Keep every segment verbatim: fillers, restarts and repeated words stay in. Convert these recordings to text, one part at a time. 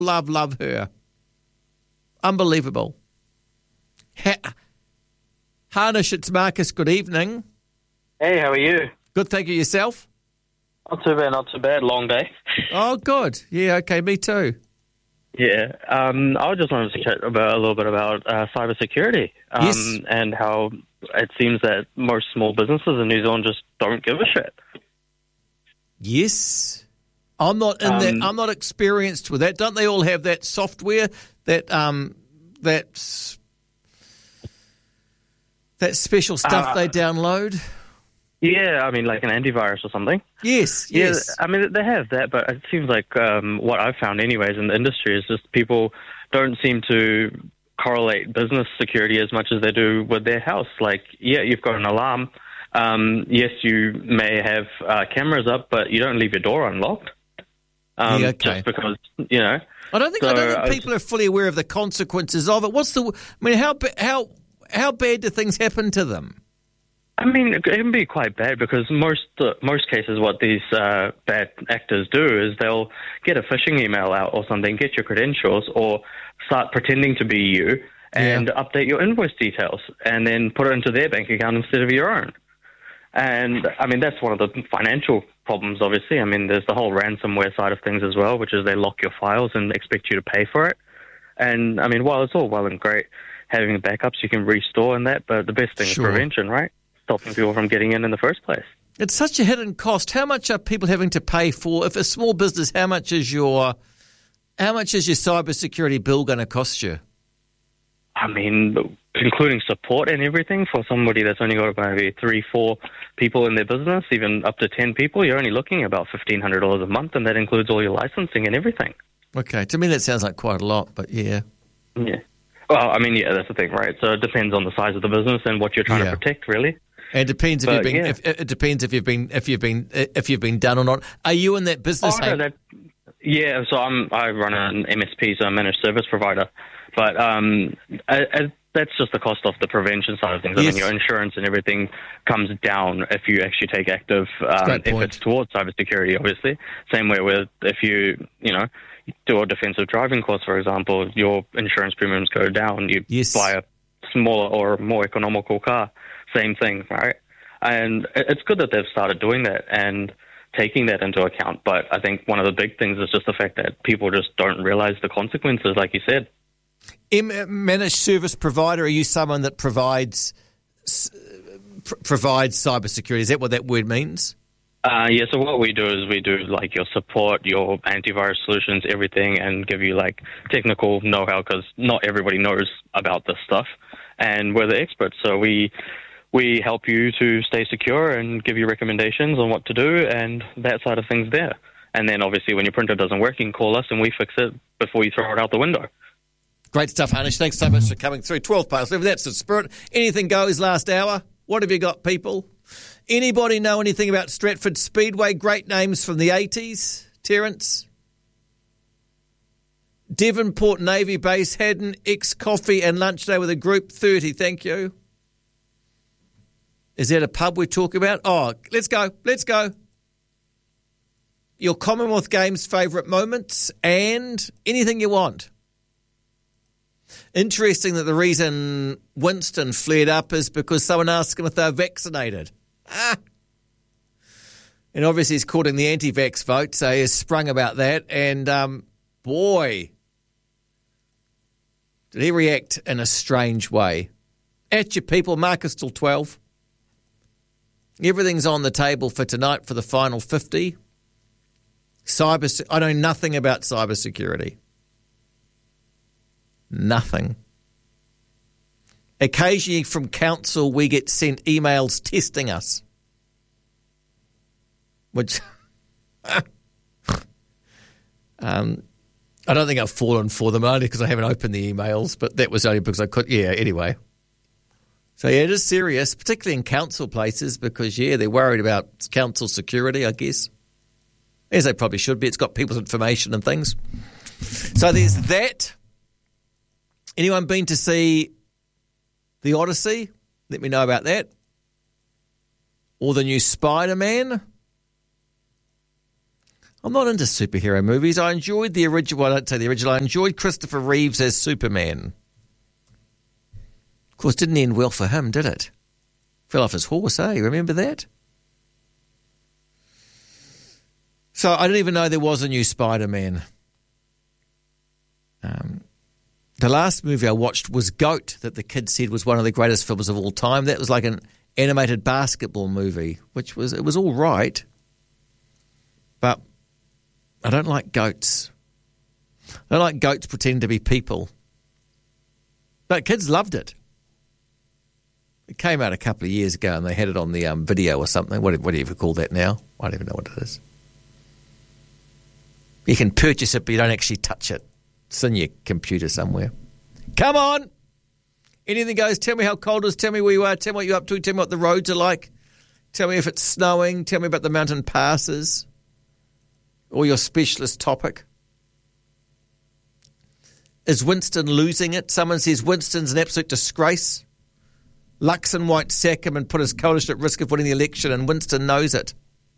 love, love her. Unbelievable. Ha- Harnish, it's Marcus. Good evening. Hey, how are you? Good, thank you. Yourself? Not too bad, not too bad. Long day. Oh, good. Yeah, okay, me too. Yeah, um, I just wanted to chat about a little bit about uh, cybersecurity um, Yes. and how it seems that most small businesses in New Zealand just don't give a shit. Yes. I'm not in Um, that. I'm not experienced with that. Don't they all have that software that um that's that special stuff Uh, they download? Yeah, I mean, like an antivirus or something. Yes, yes. Yeah, I mean, they have that, but it seems like um, what I've found anyways in the industry is just people don't seem to correlate business security as much as they do with their house. Like, yeah, you've got an alarm. Um, yes, you may have uh, cameras up, but you don't leave your door unlocked. Um, Yeah, okay. Just because, you know. I don't think So I don't I think was- people are fully aware of the consequences of it. What's the? I mean, how ba- how how bad do things happen to them? I mean, it can be quite bad because most uh, most cases, what these uh, bad actors do is they'll get a phishing email out or something, get your credentials, or start pretending to be you and Yeah. update your invoice details, and then put it into their bank account instead of your own. And I mean, that's one of the financial problems. Obviously, I mean, there's the whole ransomware side of things as well, which is they lock your files and expect you to pay for it. And I mean, while it's all well and great having backups you can restore and that, but the best thing Sure. is prevention, right? Stopping people from getting in in the first place. It's such a hidden cost. How much are people having to pay for? If a small business, how much is your how much is your cybersecurity bill going to cost you? I mean, including support and everything for somebody that's only got maybe three, four people in their business, even up to ten people, you're only looking at about fifteen hundred dollars a month, and that includes all your licensing and everything. Okay, to me that sounds like quite a lot, but yeah. Yeah. Well, I mean, yeah, that's the thing, right? So it depends on the size of the business and what you're trying Yeah. to protect, really. And it depends if But, you've been. yeah. If, it depends if you've been. If you've been. If you've been done or not. Are you in that business? Oh, no, Hank? that, yeah, so I'm, I run an M S P, so a managed service provider. But um, I, I, that's just the cost of the prevention side of things. I Yes. mean, your insurance and everything comes down if you actually take active um, Great point. efforts towards cybersecurity, obviously. Same way with if you, you know, do a defensive driving course, for example, your insurance premiums go down. You Yes. buy a smaller or more economical car, same thing, right? And it- it's good that they've started doing that and taking that into account. But I think one of the big things is just the fact that people just don't realize the consequences, like you said. M- managed service provider. Are you someone that provides s- pr- provides cybersecurity? Is that what that word means? Uh, yeah, so what we do is we do like your support, your antivirus solutions, everything, and give you like technical know-how because not everybody knows about this stuff. And we're the experts, so we we help you to stay secure and give you recommendations on what to do and that side of things there. And then obviously when your printer doesn't work, you can call us and we fix it before you throw it out the window. Great stuff, Harnish. Thanks so much for coming through. twelve past eleven. That's the spirit. Anything goes last hour. What have you got, people? Anybody know anything about Stratford Speedway? Great names from the eighties. Terence? Devonport Navy Base had an ex-coffee and lunch day with a group thirty. Thank you. Is that a pub we talk about? Oh, let's go. Let's go. Your Commonwealth Games favourite moments and anything you want. Interesting that the reason Winston flared up is because someone asked him if they were vaccinated. Ah. And obviously he's courting the anti-vax vote, so he has sprung about that. And, um, boy, did he react in a strange way. At your people, Marcus till twelve. Everything's on the table for tonight for the final fifty. Cyber, I know nothing about cybersecurity. Nothing. Occasionally from council we get sent emails testing us. Which um, I don't think I've fallen for them only because I haven't opened the emails, but that was only because I could, yeah, anyway. So, yeah, it is serious, particularly in council places because, yeah, they're worried about council security, I guess. As they probably should be. It's got people's information and things. So there's that. Anyone been to see The Odyssey? Let me know about that. Or the new Spider-Man? I'm not into superhero movies. I enjoyed the original, well, I don't say the original, I enjoyed Christopher Reeves as Superman. Of course, didn't end well for him, did it? Fell off his horse, eh? Remember that? So I didn't even know there was a new Spider-Man. Um, the last movie I watched was Goat, that the kids said was one of the greatest films of all time. That was like an animated basketball movie, which was, it was all right. But I don't like goats. I don't like goats pretending to be people. But kids loved it. It came out a couple of years ago and they had it on the um, video or something. What, what do you even call that now? I don't even know what it is. You can purchase it, but you don't actually touch it. It's in your computer somewhere. Come on! Anything goes. Tell me how cold it is. Tell me where you are. Tell me what you're up to. Tell me what the roads are like. Tell me if it's snowing. Tell me about the mountain passes. Or your specialist topic. Is Winston losing it? Someone says Winston's an absolute disgrace. Luxon White sack him and put his coalition at risk of winning the election, and Winston knows it.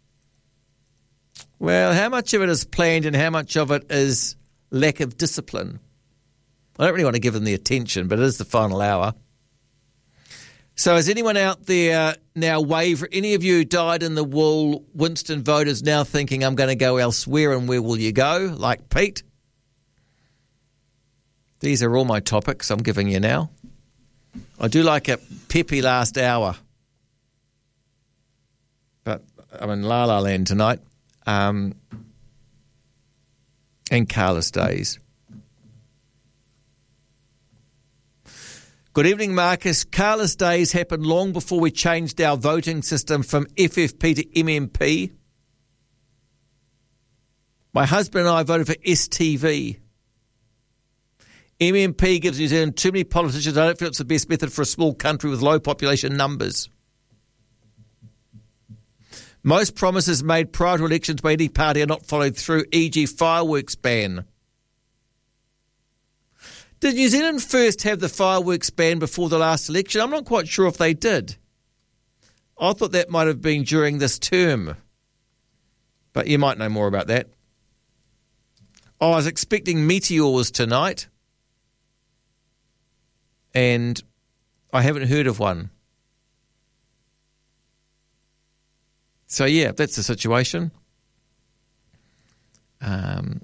Well, how much of it is planned and how much of it is lack of discipline? I don't really want to give them the attention, but it is the final hour. So is anyone out there now waver? Any of you who died in the wool Winston voters now thinking, I'm going to go elsewhere, and where will you go? Like Pete? These are all my topics I'm giving you now. I do like a peppy last hour. But I'm in La La Land tonight. Um, and Carless Days. Good evening, Marcus. Carless Days happened long before we changed our voting system from F F P to M M P. My husband and I voted for S T V. M M P gives New Zealand too many politicians. I don't feel it's the best method for a small country with low population numbers. Most promises made prior to elections by any party are not followed through, for example fireworks ban. Did New Zealand first have the fireworks ban before the last election? I'm not quite sure if they did. I thought that might have been during this term. But you might know more about that. I was expecting meteors tonight. And I haven't heard of one. So, yeah, that's the situation. Um,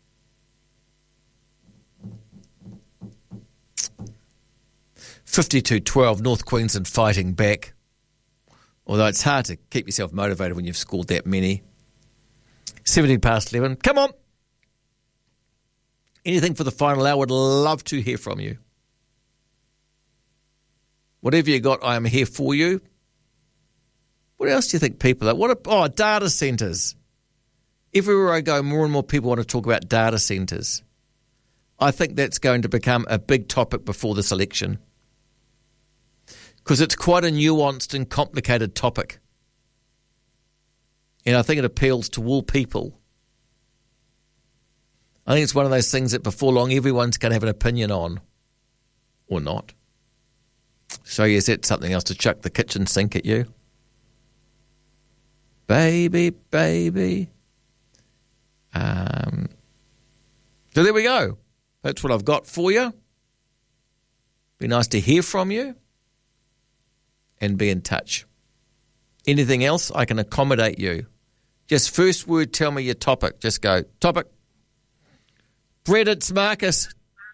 fifty-two twelve, North Queensland fighting back. Although it's hard to keep yourself motivated when you've scored that many. seventeen past eleven. Come on. Anything for the final hour. Would love to hear from you. Whatever you got, I am here for you. What else do you think people are? What are, oh, data centres. Everywhere I go, more and more people want to talk about data centres. I think that's going to become a big topic before this election. Because it's quite a nuanced and complicated topic. And I think it appeals to all people. I think it's one of those things that before long everyone's going to have an opinion on. Or not. So is that something else to chuck the kitchen sink at you? Baby, baby. Um, so there we go. That's what I've got for you. Be nice to hear from you. And be in touch. Anything else, I can accommodate you. Just first word, tell me your topic. Just go, topic. Brett, it's Marcus.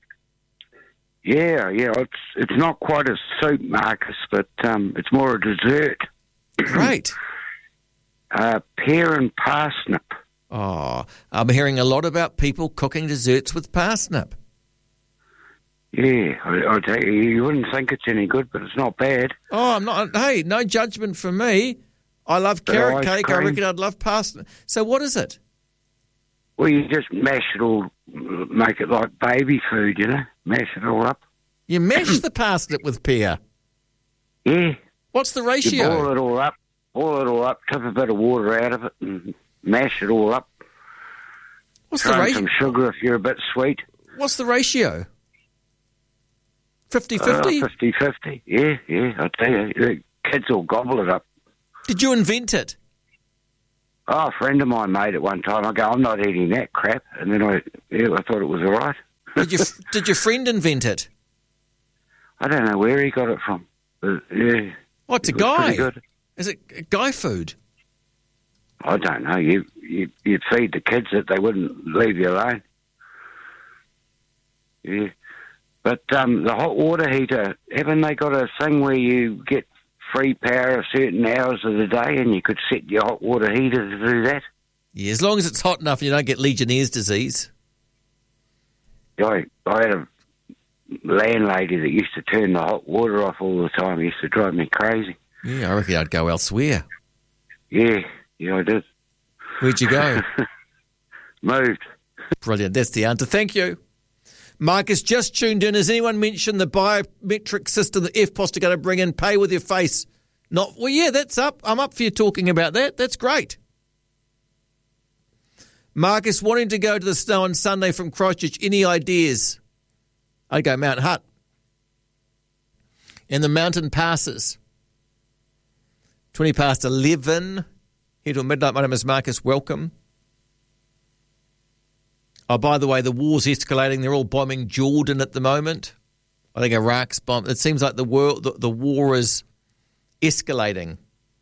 Yeah, yeah, it's it's not quite a soup, Marcus, but um, it's more a dessert. Great. uh, pear and parsnip. Oh, I'm hearing a lot about people cooking desserts with parsnip. Yeah, I, I tell you, you wouldn't think it's any good, but it's not bad. Oh, I'm not. Hey, no judgment from me. I love carrot cake. Cream. I reckon I'd love parsnip. So what is it? Well, you just mash it all, make it like baby food, you know, mash it all up. You mash the parsnip with pear? Yeah. What's the ratio? You boil it all up, boil it all up, tip a bit of water out of it and mash it all up. What's Throw the ratio? some sugar if you're a bit sweet. What's the ratio? fifty-fifty? Uh, fifty-fifty, yeah, yeah, I tell you. The kids will gobble it up. Did you invent it? Oh, a friend of mine made it one time. I go, I'm not eating that crap. And then I, yeah, I thought it was all right. Did, you, did your friend invent it? I don't know where he got it from. But, yeah. Oh, it's a it was guy. pretty good. Is it guy food? I don't know. You, you, you'd feed the kids it, they wouldn't leave you alone. Yeah. But um, the hot water heater, haven't they got a thing where you get free power at certain hours of the day and you could set your hot water heater to do that? Yeah, as long as it's hot enough and you don't get Legionnaire's disease. I, I had a landlady that used to turn the hot water off all the time. It used to drive me crazy. Yeah, I reckon I'd go elsewhere. Yeah, yeah, I did. Where'd you go? Moved. Brilliant. That's the answer. Thank you. Marcus, just tuned in. Has anyone mentioned the biometric system that F P O S are going to bring in? Pay with your face. Not well, yeah, that's up. I'm up for you talking about that. That's great. Marcus, wanting to go to the snow on Sunday from Christchurch. Any ideas? I'd go Mount Hutt. And the mountain passes. twenty past eleven. Here till midnight. My name is Marcus. Welcome. Oh, by the way, the war's escalating. They're all bombing Jordan at the moment. I think Iraq's bomb. It seems like the world, the, the war is escalating.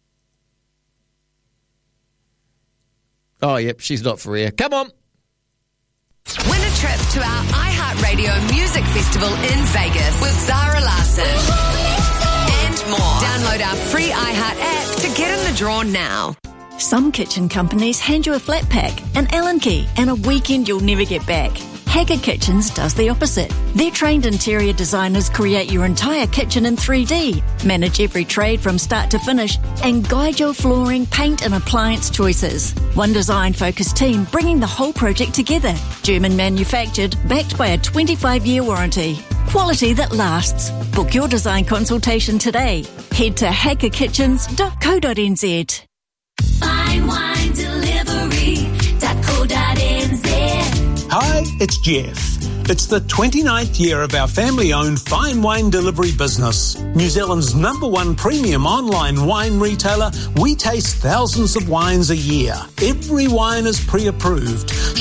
Oh, yep, she's not for air. Come on. Win a trip to our iHeartRadio Music Festival in Vegas with Zara Larsson. And more. Download our free iHeart app to get in the draw now. Some kitchen companies hand you a flat pack, an Allen key, and a weekend you'll never get back. Hacker Kitchens does the opposite. Their trained interior designers create your entire kitchen in three D, manage every trade from start to finish, and guide your flooring, paint and appliance choices. One design-focused team bringing the whole project together. German manufactured, backed by a twenty-five year warranty. Quality that lasts. Book your design consultation today. Head to hacker kitchens dot co dot n z. fine wine delivery dot co dot n z. Hi, it's Jeff. It's the twenty-ninth year of our family-owned fine wine delivery business. New Zealand's number one premium online wine retailer, we taste thousands of wines a year. Every wine is pre-approved.